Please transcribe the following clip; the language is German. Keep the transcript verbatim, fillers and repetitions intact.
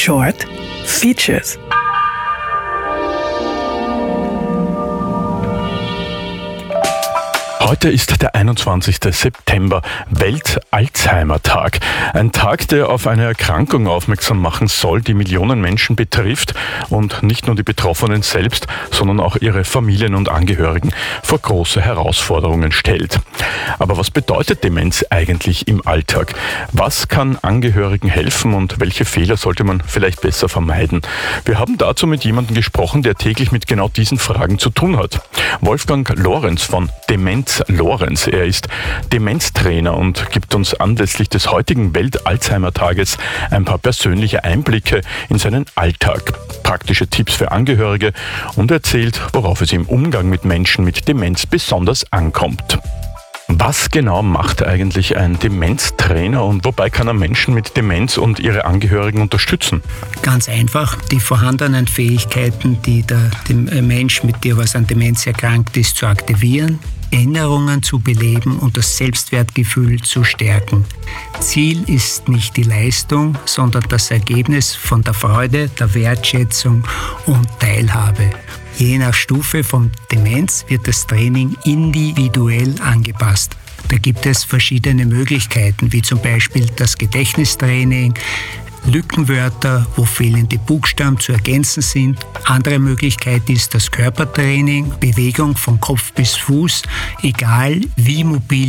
Short Features. Heute ist der einundzwanzigster September, Welt-Alzheimer-Tag. Ein Tag, der auf eine Erkrankung aufmerksam machen soll, die Millionen Menschen betrifft und nicht nur die Betroffenen selbst, sondern auch ihre Familien und Angehörigen vor große Herausforderungen stellt. Aber was bedeutet Demenz eigentlich im Alltag? Was kann Angehörigen helfen und welche Fehler sollte man vielleicht besser vermeiden? Wir haben dazu mit jemandem gesprochen, der täglich mit genau diesen Fragen zu tun hat. Wolfgang Lorenz von Demenz Lorenz. Er ist Demenztrainer und gibt uns anlässlich des heutigen Welt-Alzheimer-Tages ein paar persönliche Einblicke in seinen Alltag, praktische Tipps für Angehörige und erzählt, worauf es im Umgang mit Menschen mit Demenz besonders ankommt. Was genau macht eigentlich ein Demenztrainer und wobei kann er Menschen mit Demenz und ihre Angehörigen unterstützen? Ganz einfach, die vorhandenen Fähigkeiten, die der Mensch, mit der was an Demenz erkrankt ist, zu aktivieren, Erinnerungen zu beleben und das Selbstwertgefühl zu stärken. Ziel ist nicht die Leistung, sondern das Ergebnis von der Freude, der Wertschätzung und Teilhabe. Je nach Stufe von Demenz wird das Training individuell angepasst. Da gibt es verschiedene Möglichkeiten, wie zum Beispiel das Gedächtnistraining, Lückenwörter, wo fehlende Buchstaben zu ergänzen sind. Andere Möglichkeit ist das Körpertraining, Bewegung von Kopf bis Fuß, egal wie mobil